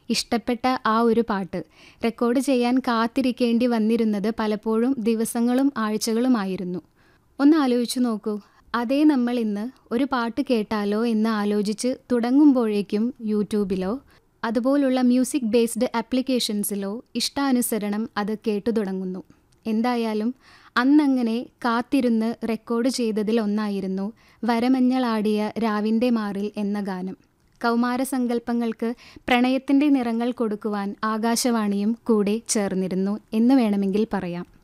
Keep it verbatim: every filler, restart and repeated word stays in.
ഇഷ്ടപ്പെട്ട ആ ഒരു പാട്ട് റെക്കോർഡ് ചെയ്യാൻ കാത്തിരിക്കേണ്ടി വന്നിരുന്നത് പലപ്പോഴും ദിവസങ്ങളും ആഴ്ചകളുമായിരുന്നു. ഒന്ന് ആലോചിച്ചു നോക്കൂ, അതേ നമ്മൾ ഇന്ന് ഒരു പാട്ട് കേട്ടാലോ എന്ന് ആലോചിച്ച് തുടങ്ങുമ്പോഴേക്കും യൂട്യൂബിലോ അതുപോലുള്ള മ്യൂസിക് ബേസ്ഡ് ആപ്ലിക്കേഷൻസിലോ ഇഷ്ടാനുസരണം അത് കേട്ടു തുടങ്ങുന്നു. എന്തായാലും അന്നങ്ങനെ കാത്തിരുന്ന് റെക്കോർഡ് ചെയ്തതിൽ ഒന്നായിരുന്നു വരമഞ്ഞളാടിയ രാവിൻ്റെ മാറിൽ എന്ന ഗാനം. കൗമാരസങ്കല്പങ്ങൾക്ക് പ്രണയത്തിൻ്റെ നിറങ്ങൾ കൊടുക്കുവാൻ ആകാശവാണിയും കൂടെ ചേർന്നിരുന്നു എന്ന് വേണമെങ്കിൽ പറയാം.